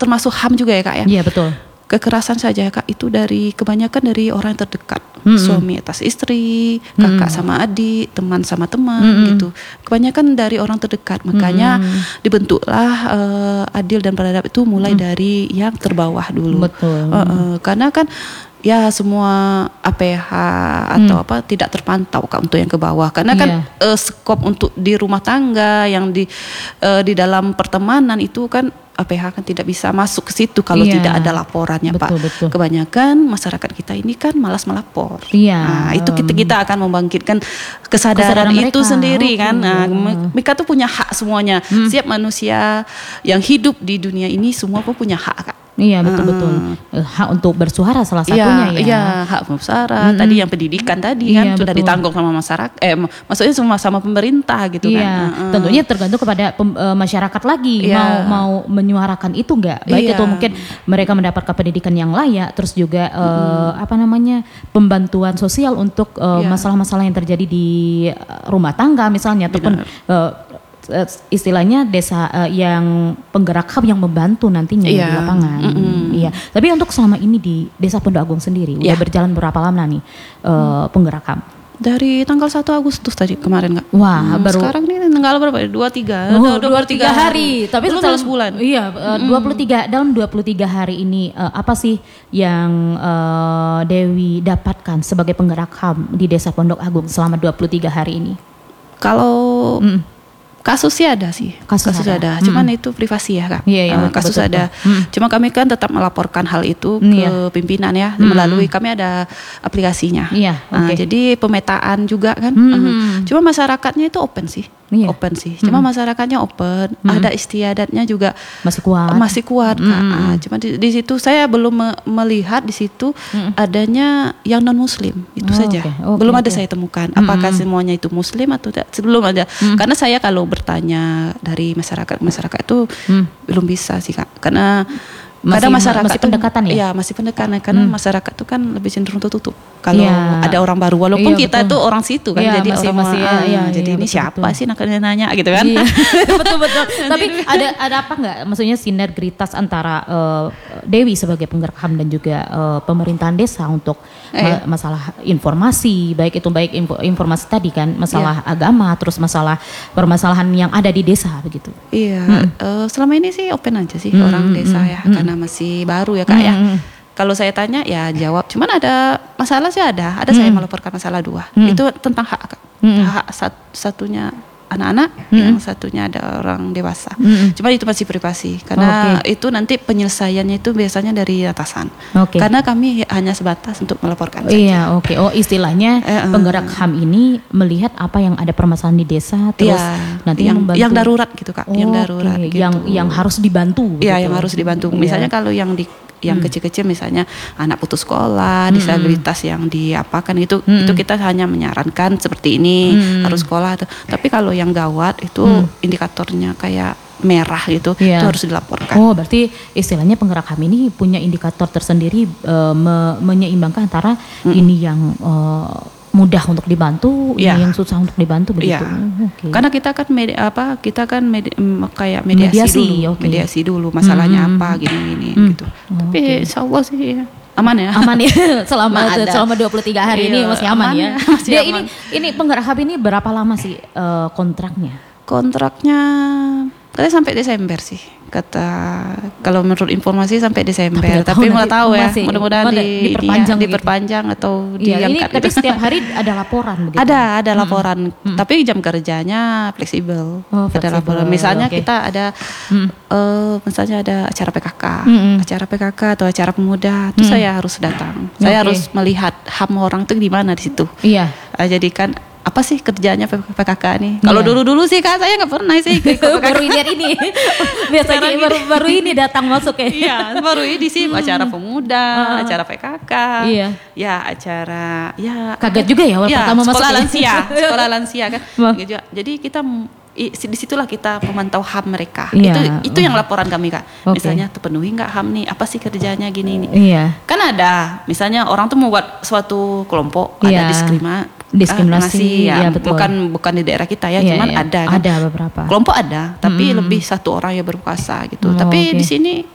termasuk HAM juga ya Kak ya. Iya betul. Kekerasan saja Kak itu kebanyakan dari orang yang terdekat, suami atas istri, kakak sama adik, teman sama teman gitu. Kebanyakan dari orang terdekat, makanya dibentuklah adil dan beradab itu mulai dari yang terbawah dulu. Betul. Karena kan ya semua APH atau apa tidak terpantau Kak untuk yang ke bawah, karena kan skop untuk di rumah tangga yang di dalam pertemanan itu kan APH kan tidak bisa masuk ke situ kalau tidak ada laporannya Pak. Betul. Kebanyakan masyarakat kita ini kan malas melapor. Iya. Nah, itu kita akan membangkitkan kesadaran itu mereka sendiri kan. Nah, mereka tuh punya hak semuanya. Setiap manusia yang hidup di dunia ini semua pun punya hak Kak. Iya betul. Hak untuk bersuara salah satunya ya. Iya, hak bersuara. Tadi yang pendidikan tadi kan sudah ditanggung sama masyarakat. Maksudnya sama pemerintah gitu kan. Tentunya tergantung kepada masyarakat lagi mau menyuarakan itu enggak. Baik itu mungkin mereka mendapatkan pendidikan yang layak, terus juga pembantuan sosial untuk masalah-masalah yang terjadi di rumah tangga misalnya, ataupun istilahnya desa yang penggerak HAM yang membantu nantinya di lapangan. Iya. Tapi untuk selama ini di Desa Pondok Agung sendiri udah berjalan berapa lama nih penggerak HAM? Dari tanggal 1 Agustus tadi kemarin Kak. Wah, baru sekarang nih tanggal berapa? 23. 23 hari. Tapi belum setelah sebulan. Iya, 23 hari ini apa sih yang Dewi dapatkan sebagai penggerak HAM di Desa Pondok Agung selama 23 hari ini? Kalau kasusnya ada sih, kasusnya ada. Cuman itu privasi ya Kak. Kasus betul. Ada. Cuma kami kan tetap melaporkan hal itu ke pimpinan ya, melalui kami ada aplikasinya. Jadi pemetaan juga kan. Cuma masyarakatnya itu open sih. Open sih. Cuma masyarakatnya open, ada istiadatnya juga masih kuat Kak. Cuma di situ saya belum melihat di situ adanya yang non muslim itu saja. Belum ada saya temukan. Apakah semuanya itu muslim atau tidak? Belum ada. Karena saya kalau bertanya dari masyarakat itu belum bisa sih Kak. Karena masyarakat masih pendekatan ya? Iya, masih pendekatan karena masyarakat itu kan lebih cenderung tertutup. Kalau ada orang baru, walaupun kita itu orang situ kan, jadi jadi ini siapa sih nanya gitu kan? Betul. Tapi ada apa nggak? Maksudnya sinergitas antara Dewi sebagai penggerak HAM dan juga pemerintahan desa untuk masalah informasi, baik informasi tadi kan, masalah agama, terus masalah permasalahan yang ada di desa begitu. Iya, selama ini sih open aja sih orang desa ya, karena masih baru ya Kak ya. Kalau saya tanya ya jawab, cuman ada masalah sih ada saya melaporkan masalah 2. Itu tentang hak Kak. Hak satunya anak-anak, yang satunya ada orang dewasa. Cuma itu masih privasi karena itu nanti penyelesaiannya itu biasanya dari atasan. Karena kami hanya sebatas untuk melaporkan saja. Oh, istilahnya penggerak HAM ini melihat apa yang ada permasalahan di desa, terus nanti membantu yang darurat gitu Kak, yang darurat gitu. yang harus dibantu. Iya, yang harus dibantu. Misalnya kalau yang kecil-kecil misalnya anak putus sekolah, disabilitas yang diapakan itu kita hanya menyarankan seperti ini harus sekolah. Tapi kalau yang gawat itu indikatornya kayak merah gitu, itu harus dilaporkan. Oh, berarti istilahnya penggerak HAM ini punya indikator tersendiri menyeimbangkan antara ini yang mudah untuk dibantu, yang susah untuk dibantu begitu. Karena kita kan kayak mediasi dulu masalahnya apa gini gitu. Tapi insya Allah sih aman ya. Selama 23 hari ini masih aman ya. Ini penggerak HAM ini berapa lama sih kontraknya? Kontraknya katanya sampai Desember sih. Kalau menurut informasi sampai Desember, tapi nggak tahu ya, mudah-mudahan diperpanjang atau diangkat. Tapi setiap hari ada laporan begitu. Ada laporan, tapi jam kerjanya fleksibel. Ada laporan. Misalnya kita ada misalnya ada acara PKK atau acara pemuda, itu saya harus datang. Saya harus melihat HAM orang itu di mana di situ. Jadi kan apa sih kerjanya PKK nih? Kalau dulu sih Kak saya nggak pernah sih ikut PKK. Baru lihat ini. Biasanya baru ini datang masuk ya. Iya, baru ini sih acara pemuda, acara PKK. Ya acara kaget juga ya pertama masuk. Sekolah lansia kan. Jadi kita disitulah kita memantau HAM mereka. Itu yang laporan kami Kak. Misalnya terpenuhi nggak HAM nih? Apa sih kerjanya gini. Kan ada, misalnya orang tuh membuat suatu kelompok ada diskriminasi ya, betul. Bukan di daerah kita ya, cuman ada kan. Ada beberapa kelompok ada, tapi lebih satu orang yang berkuasa gitu. Tapi di sini